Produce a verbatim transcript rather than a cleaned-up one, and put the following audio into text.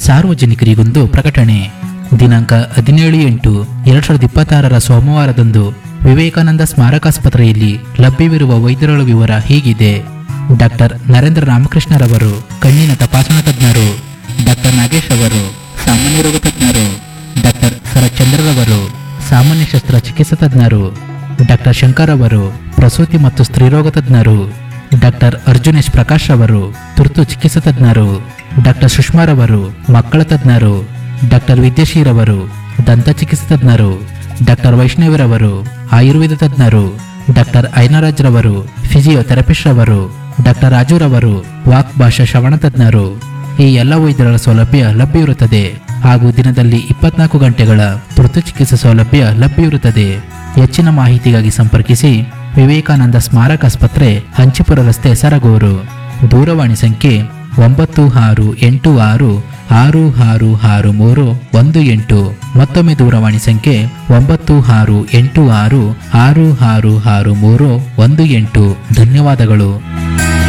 ಸಾರ್ವಜನಿಕರಿಗೊಂದು ಪ್ರಕಟಣೆ. ದಿನಾಂಕ ಹದಿನೇಳು ಎಂಟು ಎರಡ್ ಸಾವಿರದ ಇಪ್ಪತ್ತಾರರ ಸೋಮವಾರದಂದು ವಿವೇಕಾನಂದ ಸ್ಮಾರಕಾಸ್ಪತ್ರೆಯಲ್ಲಿ ಲಭ್ಯವಿರುವ ವೈದ್ಯರುಗಳ ವಿವರ ಹೀಗಿದೆ. ಡಾಕ್ಟರ್ ನರೇಂದ್ರ ರಾಮಕೃಷ್ಣರವರು ಕಣ್ಣಿನ ತಪಾಸಣಾ ತಜ್ಞರು, ಡಾಕ್ಟರ್ ನಾಗೇಶ್ ಅವರು ಸಾಮಾನ್ಯ ರೋಗ ತಜ್ಞರು, ಡಾಕ್ಟರ್ ಶರತ್ಚಂದ್ರರವರು ಸಾಮಾನ್ಯ ಶಸ್ತ್ರ ಚಿಕಿತ್ಸಾ ತಜ್ಞರು, ಡಾಕ್ಟರ್ ಶಂಕರ್ ಅವರು ಪ್ರಸೂತಿ ಮತ್ತು ಸ್ತ್ರೀರೋಗ ತಜ್ಞರು, ಡಾಕ್ಟರ್ ಅರ್ಜುನೇಶ್ ಪ್ರಕಾಶ್ ಅವರು ತುರ್ತು ಚಿಕಿತ್ಸಾ ತಜ್ಞರು, ಡಾಕ್ಟರ್ ಸುಷ್ಮಾರವರು ಮಕ್ಕಳ ತಜ್ಞರು, ಡಾಕ್ಟರ್ ವಿದ್ಯಾಶೀರವರು ದಂತ ಚಿಕಿತ್ಸಾ ತಜ್ಞರು, ಡಾಕ್ಟರ್ ವೈಷ್ಣವಿರವರು ಆಯುರ್ವೇದ ತಜ್ಞರು, ಡಾಕ್ಟರ್ ಐನರಾಜ್ ರವರು ಫಿಸಿಯೋಥೆರಪಿಸ್ಟ್ ರವರು, ಡಾಕ್ಟರ್ ರಾಜುರವರು ವಾಕ್ ಭಾಷಾ ಶ್ರವಣ ತಜ್ಞರು. ಈ ಎಲ್ಲ ವೈದ್ಯರ ಸೌಲಭ್ಯ ಲಭ್ಯವಿರುತ್ತದೆ ಹಾಗೂ ದಿನದಲ್ಲಿ ಇಪ್ಪತ್ನಾಲ್ಕು ಗಂಟೆಗಳ ತುರ್ತು ಚಿಕಿತ್ಸಾ ಸೌಲಭ್ಯ ಲಭ್ಯವಿರುತ್ತದೆ. ಹೆಚ್ಚಿನ ಮಾಹಿತಿಗಾಗಿ ಸಂಪರ್ಕಿಸಿ ವಿವೇಕಾನಂದ ಸ್ಮಾರಕ ಆಸ್ಪತ್ರೆ, ಹಂಚಿಪುರ ರಸ್ತೆ, ಸರಗೂರು. ದೂರವಾಣಿ ಸಂಖ್ಯೆ ಒಂಬತ್ತು ಆರು ಎಂಟು ಆರು ಆರು ಆರು ಆರು ಮೂರು ಒಂದು ಎಂಟು. ಮತ್ತೊಮ್ಮೆ ದೂರವಾಣಿ ಸಂಖ್ಯೆ ಒಂಬತ್ತು ಆರು ಎಂಟು ಆರು ಆರು ಆರು ಆರು ಮೂರು ಒಂದು ಎಂಟು. ಧನ್ಯವಾದಗಳು.